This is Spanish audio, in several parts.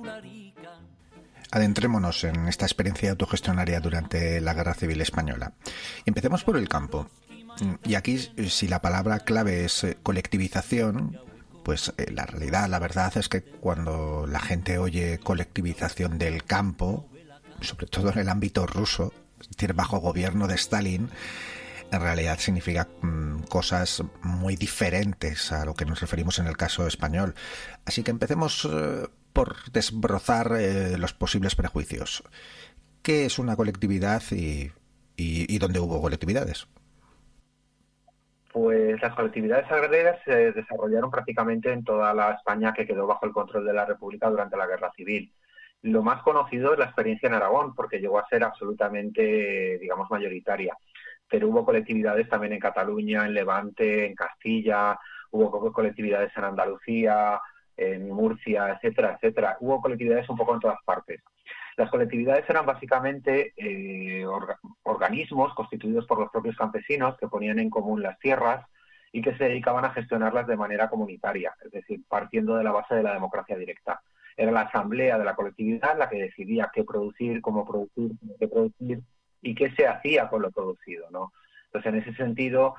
Adentrémonos en esta experiencia autogestionaria durante la Guerra Civil Española. Empecemos por el campo. Y aquí, si la palabra clave es colectivización, pues la realidad, la verdad es que cuando la gente oye colectivización del campo, sobre todo en el ámbito ruso, es decir, bajo gobierno de Stalin, en realidad significa cosas muy diferentes a lo que nos referimos en el caso español. Así que empecemos por desbrozar los posibles prejuicios. ¿Qué es una colectividad y dónde hubo colectividades? Pues las colectividades agrarias se desarrollaron prácticamente en toda la España que quedó bajo el control de la República durante la Guerra Civil. Lo más conocido es la experiencia en Aragón, porque llegó a ser absolutamente, digamos, mayoritaria. Pero hubo colectividades también en Cataluña, en Levante, en Castilla, hubo colectividades en Andalucía, en Murcia, etcétera, etcétera. Hubo colectividades un poco en todas partes. Las colectividades eran básicamente organismos constituidos por los propios campesinos que ponían en común las tierras y que se dedicaban a gestionarlas de manera comunitaria, es decir, partiendo de la base de la democracia directa. Era la asamblea de la colectividad la que decidía qué producir, cómo producir, qué producir y qué se hacía con lo producido, ¿no? Entonces, en ese sentido,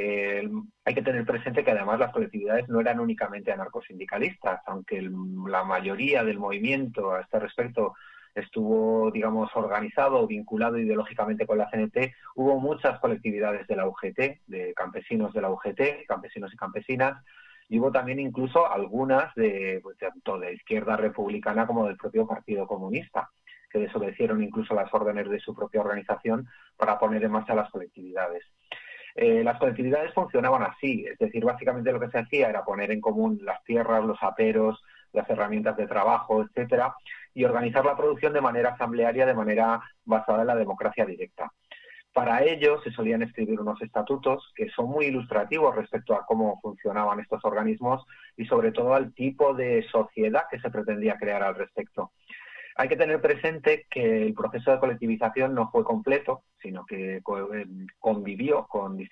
hay que tener presente que además las colectividades no eran únicamente anarcosindicalistas, aunque la mayoría del movimiento a este respecto estuvo, digamos, organizado o vinculado ideológicamente con la CNT, hubo muchas colectividades de la UGT, de campesinos de la UGT, campesinos y campesinas, y hubo también incluso algunas tanto de izquierda republicana como del propio Partido Comunista, que desobedecieron incluso las órdenes de su propia organización para poner en marcha las colectividades. Las colectividades funcionaban así, es decir, básicamente lo que se hacía era poner en común las tierras, los aperos, las herramientas de trabajo, etcétera, y organizar la producción de manera asamblearia, de manera basada en la democracia directa. Para ello se solían escribir unos estatutos que son muy ilustrativos respecto a cómo funcionaban estos organismos y sobre todo al tipo de sociedad que se pretendía crear al respecto. Hay que tener presente que el proceso de colectivización no fue completo, sino que convivió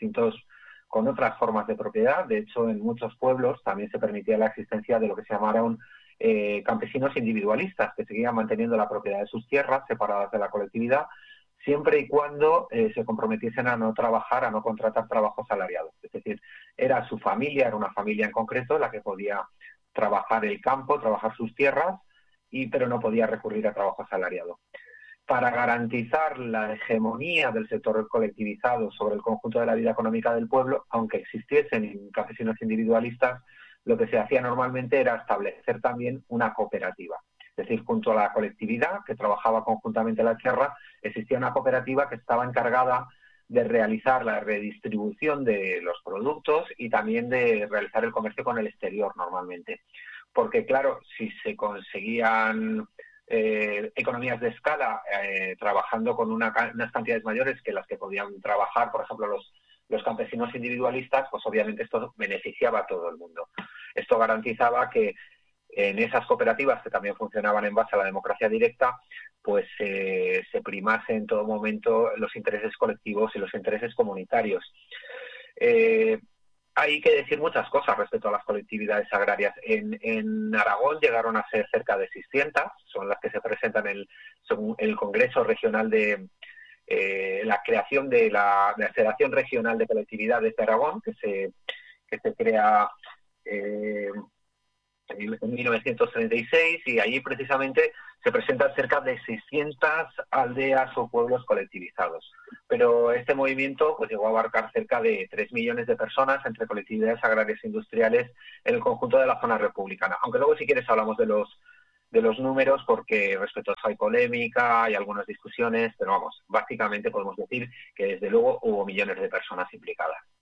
con otras formas de propiedad. De hecho, en muchos pueblos también se permitía la existencia de lo que se llamaron campesinos individualistas, que seguían manteniendo la propiedad de sus tierras separadas de la colectividad, siempre y cuando se comprometiesen a no trabajar, a no contratar trabajo asalariado. Es decir, era su familia, era una familia en concreto la que podía trabajar el campo, trabajar sus tierras, pero no podía recurrir a trabajo asalariado. Para garantizar la hegemonía del sector colectivizado sobre el conjunto de la vida económica del pueblo, aunque existiesen campesinos individualistas, lo que se hacía normalmente era establecer también una cooperativa. Es decir, junto a la colectividad que trabajaba conjuntamente la tierra, existía una cooperativa que estaba encargada de realizar la redistribución de los productos y también de realizar el comercio con el exterior normalmente. Porque, claro, si se conseguían economías de escala trabajando con unas cantidades mayores que las que podían trabajar, por ejemplo, los campesinos individualistas, pues obviamente esto beneficiaba a todo el mundo. Esto garantizaba que en esas cooperativas, que también funcionaban en base a la democracia directa, pues se primase en todo momento los intereses colectivos y los intereses comunitarios. Hay que decir muchas cosas respecto a las colectividades agrarias. En Aragón llegaron a ser cerca de 600, son las que se presentan en el Congreso Regional de la creación de la Federación Regional de Colectividades de Aragón, que se crea en 1936, y allí precisamente se presentan cerca de 600 aldeas o pueblos colectivizados. Pero este movimiento pues llegó a abarcar cerca de 3 millones de personas entre colectividades agrarias e industriales en el conjunto de la zona republicana. Aunque luego, si quieres, hablamos de los números, porque respecto a eso hay polémica, hay algunas discusiones, pero vamos, básicamente podemos decir que desde luego hubo millones de personas implicadas.